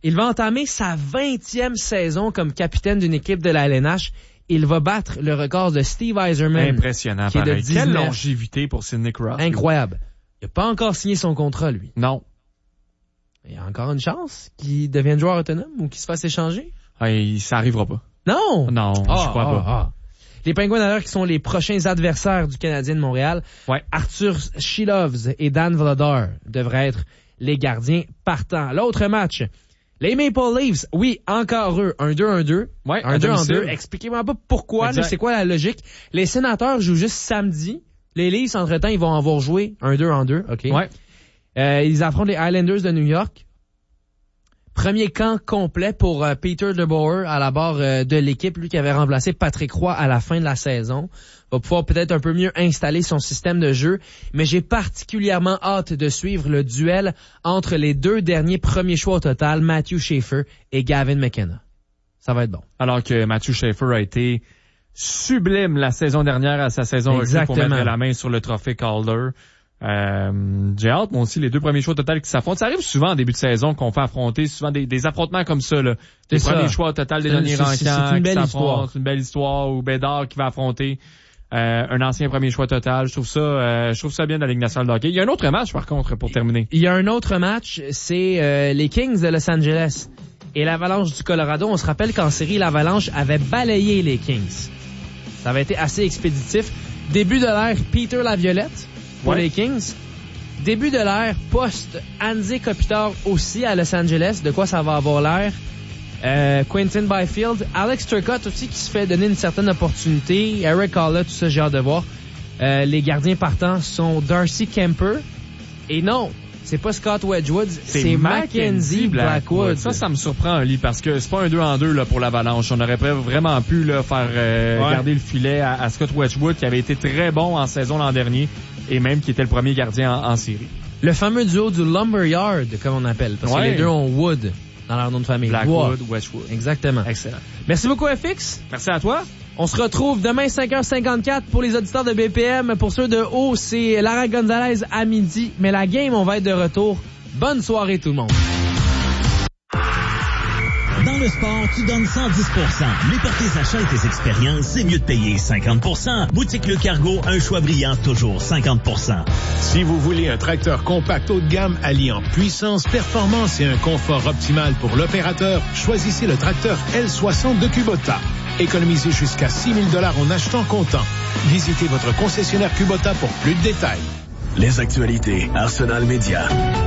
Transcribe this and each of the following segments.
Il va entamer sa 20e saison comme capitaine d'une équipe de la LNH. Il va battre le record de Steve Yzerman. Impressionnant, qui est de 19. Quelle longévité pour Sidney Crosby. Incroyable. Il n'a pas encore signé son contrat, lui. Non. Il y a encore une chance qu'il devienne joueur autonome ou qu'il se fasse échanger? Ça arrivera pas. Non! Non, je crois pas. Les Penguins d'ailleurs qui sont les prochains adversaires du Canadien de Montréal. Ouais. Arthur Shilovs et Dan Vladar devraient être les gardiens partants. L'autre match, les Maple Leafs, oui, encore eux, un 2-1-2. Ouais, un 2-2. Expliquez-moi pas pourquoi, là, c'est quoi la logique. Les Sénateurs jouent juste samedi. Les Leafs, entre-temps, ils vont avoir joué un 2-2, OK? Ouais. Ils affrontent les Islanders de New York. Premier camp complet pour Peter DeBoer à la barre de l'équipe, lui qui avait remplacé Patrick Roy à la fin de la saison. Va pouvoir peut-être un peu mieux installer son système de jeu, mais j'ai particulièrement hâte de suivre le duel entre les deux derniers premiers choix au total, Matthew Schaefer et Gavin McKenna. Ça va être bon. Alors que Matthew Schaefer a été sublime la saison dernière à sa saison rookie pour mettre la main sur le trophée Calder. J'ai hâte, moi aussi, les deux premiers choix au total qui s'affrontent. Ça arrive souvent en début de saison qu'on fait affronter souvent des affrontements comme ça, là. Des premiers choix au total des derniers rankings. C'est une belle histoire. C'est une belle histoire où Bédard qui va affronter un ancien premier choix total. Je trouve ça bien dans la Ligue nationale de hockey. Il y a un autre match, par contre, pour terminer. Il y a un autre match, c'est les Kings de Los Angeles et l'Avalanche du Colorado. On se rappelle qu'en série, l'Avalanche avait balayé les Kings. Ça avait été assez expéditif. Début de l'ère Peter Laviolette pour les Kings. Début de l'ère post-Anze Kopitar aussi à Los Angeles. De quoi ça va avoir l'air? Quentin Byfield. Alex Turcotte aussi qui se fait donner une certaine opportunité. Eric Haula, tout ça, j'ai hâte de voir. Les gardiens partants sont Darcy Kemper. Et non, c'est pas Scott Wedgwood, c'est Mackenzie Blackwood. Ça me surprend, Oli, parce que c'est pas un 2-2 là pour l'Avalanche. On aurait vraiment pu là, faire garder le filet à Scott Wedgwood, qui avait été très bon en saison l'an dernier, et même qui était le premier gardien en série. Le fameux duo du Lumberyard, comme on appelle, parce que les deux ont Wood dans leur nom de famille. Blackwood, Wedgwood. Exactement. Excellent. Merci beaucoup, FX. Merci à toi. On se retrouve demain 5h54 pour les auditeurs de BPM. Pour ceux de haut, c'est Lara Gonzalez à midi. Mais la game, on va être de retour. Bonne soirée tout le monde. Dans le sport, tu donnes 110%. Mais pour tes achats et tes expériences, c'est mieux de payer 50%. Boutique Le Cargo, un choix brillant, toujours 50%. Si vous voulez un tracteur compact haut de gamme alliant puissance, performance et un confort optimal pour l'opérateur, choisissez le tracteur L60 de Kubota. Économisez jusqu'à 6 000 $ en achetant comptant. Visitez votre concessionnaire Kubota pour plus de détails. Les actualités Arsenal Média.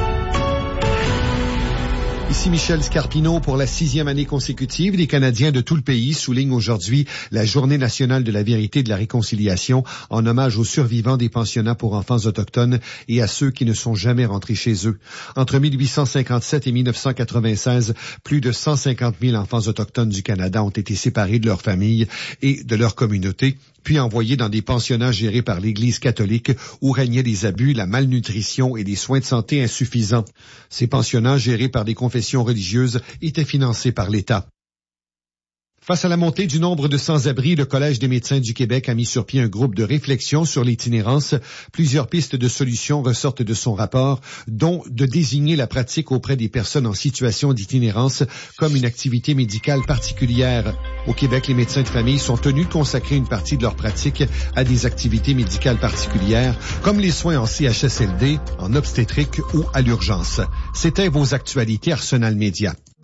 Ici Michel Scarpino. Pour la 6e année consécutive, les Canadiens de tout le pays soulignent aujourd'hui la Journée nationale de la vérité et de la réconciliation en hommage aux survivants des pensionnats pour enfants autochtones et à ceux qui ne sont jamais rentrés chez eux. Entre 1857 et 1996, plus de 150 000 enfants autochtones du Canada ont été séparés de leurs familles et de leur communauté, puis envoyés dans des pensionnats gérés par l'Église catholique où régnaient des abus, la malnutrition et des soins de santé insuffisants. Ces pensionnats gérés par des confessions religieuses étaient financés par l'État. Face à la montée du nombre de sans-abri, le Collège des médecins du Québec a mis sur pied un groupe de réflexion sur l'itinérance. Plusieurs pistes de solutions ressortent de son rapport, dont de désigner la pratique auprès des personnes en situation d'itinérance comme une activité médicale particulière. Au Québec, les médecins de famille sont tenus de consacrer une partie de leur pratique à des activités médicales particulières, comme les soins en CHSLD, en obstétrique ou à l'urgence. C'était vos actualités Arsenal Média.